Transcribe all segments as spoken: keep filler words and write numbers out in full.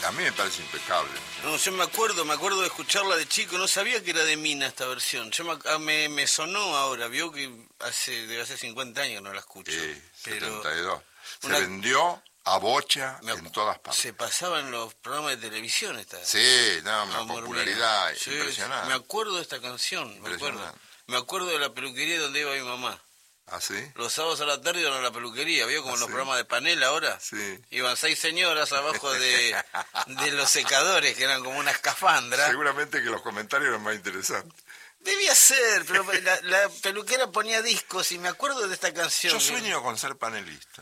A mí me parece impecable. No, yo me acuerdo, me acuerdo de escucharla de chico, no sabía que era de Mina esta versión. Yo me, ah, me, me sonó ahora, vio que hace, debe hace cincuenta años no la escucho. Sí, pero setenta y dos. Se una- vendió a bocha me en todas partes. Se pasaba en los programas de televisión esta. Sí, no, una Amor popularidad mío. Sí, impresionante. Me acuerdo de esta canción, me acuerdo. Impresionante. Me acuerdo de la peluquería donde iba mi mamá. ¿Ah, sí? Los sábados a la tarde iban a la peluquería, ¿vio? Como ¿Ah, en los sí? programas de panel ahora. Sí. Iban seis señoras abajo de, de los secadores, que eran como una escafandra. Seguramente que los comentarios eran más interesantes. Debía ser, pero la, la peluquera ponía discos y me acuerdo de esta canción. Yo sueño con ser panelista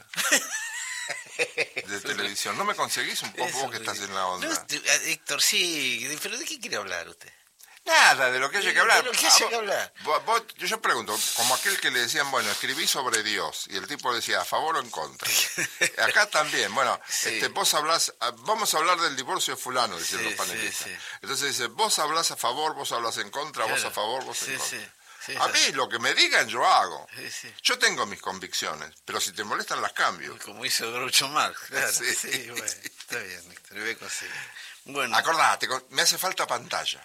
de televisión. ¿No me conseguís un poco Eso, vos que estás en la onda? No, este, Héctor, sí, pero ¿de qué quiere hablar usted? Nada, de lo que haya que hablar. De lo que Ah, haya vos- que hablar. vos- vos- yo, yo pregunto, como aquel que le decían, bueno, escribí sobre Dios, y el tipo decía, a favor o en contra. Acá también, bueno, Sí. este, vos hablás, ah, vamos a hablar del divorcio de fulano, decían Sí, los sí, panelistas. sí. Entonces dice, vos hablás a favor, vos hablas en contra, vos Claro. a favor, vos Sí, en contra. sí, sí, a sí. mí, lo que me digan, yo hago. Sí, sí. Yo tengo mis convicciones, pero si te molestan, las cambio. Como hizo Groucho Marx, claro. Sí. Sí, bueno, está bien, Héctor, voy a conseguir. Bueno, Acordate, con- me hace falta pantalla.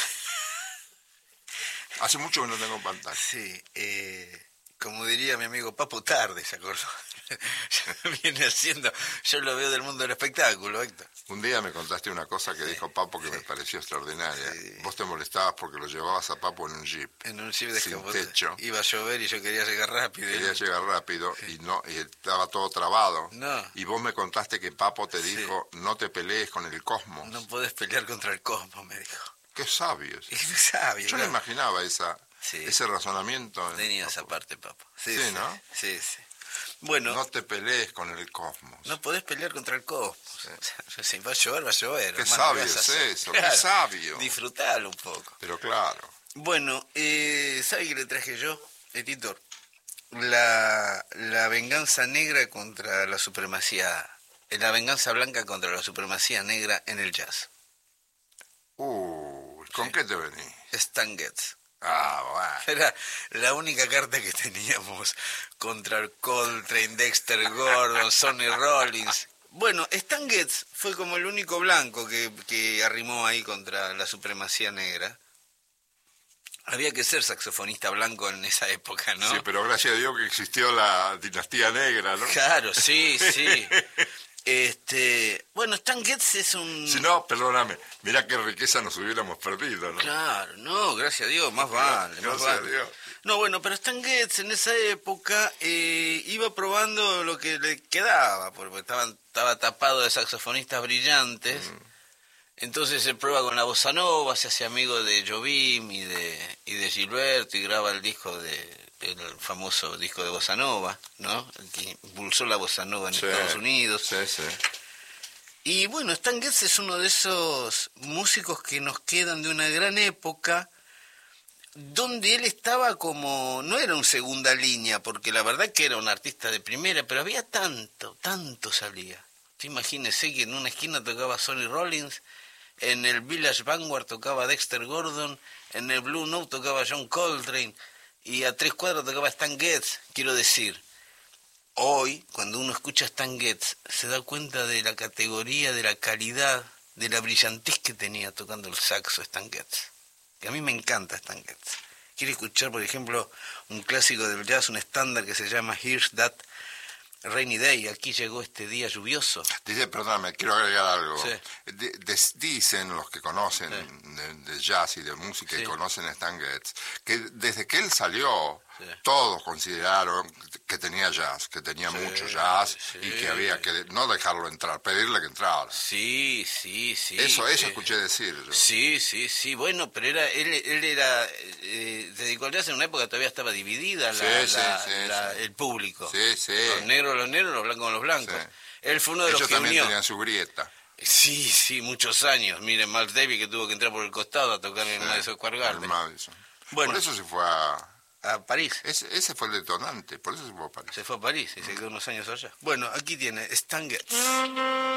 Hace mucho que no tengo pantalla. sí, eh, como diría mi amigo Papo, tarde, ¿se acordó? Viene haciendo, yo lo veo del mundo del espectáculo, Héctor. Un día me contaste una cosa que dijo Papo que me pareció extraordinaria. Vos te molestabas porque lo llevabas a Papo en un jeep. En un jeep de Sin escapote. techo. Iba a llover y yo quería llegar rápido. Quería llegar rápido y no y estaba todo trabado. No. Y vos me contaste que Papo te Sí. dijo, no te pelees con el cosmos. No podés pelear contra el cosmos, me dijo. Qué sabio. es. Es sabio, Yo no claro. imaginaba esa, Sí. ese razonamiento. en Tenía Papo. esa parte, Papo. Sí, ¿no? Sí, sí. Bueno, No no, te pelees con el cosmos. podés pelear contra el cosmos. O sea, si va a llover, va a llover. Qué hermano, sabio ¿qué vas a es hacer? eso, qué sabio. Disfrutalo un poco. Pero claro. Bueno, eh, ¿sabe qué le traje yo, editor? La, la venganza negra contra la supremacía, eh, la venganza blanca contra la supremacía negra en el jazz. Uy, ¿con Sí. qué te venís? Stan Getz. Ah, bueno. Era la única carta que teníamos contra el Coltrane, Dexter Gordon, Sonny Rollins. Bueno, Stan Getz fue como el único blanco que, que arrimó ahí contra la supremacía negra. Había que ser saxofonista blanco en esa época, ¿no? Sí, pero gracias a Dios que existió la dinastía negra, ¿no? Claro, sí, sí. Este, bueno, Stan Getz es un... Si no, perdóname, mirá qué riqueza nos hubiéramos perdido, ¿no? Claro, no, gracias a Dios, más vale, más Gracias a vale. Dios. No, bueno, pero Stan Getz en esa época eh, iba probando lo que le quedaba, porque estaban, estaba tapado de saxofonistas brillantes. Mm. Entonces se prueba con la bossa nova, se hace amigo de Jobim y de, y de Gilberto y graba el disco de el famoso disco de bossa nova, ¿no? El que impulsó la bossa nova en Sí, Estados Unidos. Sí, sí. Y bueno, Stan Getz es uno de esos músicos que nos quedan de una gran época, donde él estaba como, no era un segunda línea, porque la verdad que era un artista de primera, pero había tanto, tanto salía. Usted imagínese que en una esquina tocaba Sonny Rollins, en el Village Vanguard tocaba Dexter Gordon, en el Blue Note tocaba John Coltrane, y a tres cuadras tocaba Stan Getz. Quiero decir, hoy, cuando uno escucha a Stan Getz, se da cuenta de la categoría, de la calidad, de la brillantez que tenía tocando el saxo Stan Getz. Que a mí me encanta Stan Getz. Quiere escuchar, por ejemplo, un clásico del jazz, un estándar que se llama Here's That Rainy Day. Aquí llegó este día lluvioso. Dice, perdóname, quiero agregar algo. Sí. De- de- dicen los que conocen Sí. de, de jazz y de música Sí. y conocen a Stan Getz, que desde que él salió, Sí. todos consideraron que tenía jazz, que tenía Sí, mucho jazz sí. y que había que no dejarlo entrar, pedirle que entrara. Sí, sí, sí. eso eso eh, escuché decir yo. Sí, sí, sí. Bueno, pero era él, él era... Eh, se dedicó al jazz en una época que todavía estaba dividida la, Sí, sí, la- sí, la- sí. el público. Sí, sí. Los negros, los negros, los blancos, los blancos. Sí. Él fue uno de los Ellos que también unió. tenían su grieta. Sí, sí, muchos años. Miren, Miles Davis que tuvo que entrar por el costado a tocar en Sí, Madison Square Garden. el Madison. Bueno. Por eso se fue a... A París. Ese, ese fue el detonante, por eso se fue a París. Se fue a París y se quedó unos años allá. Bueno, aquí tiene Stan Getz.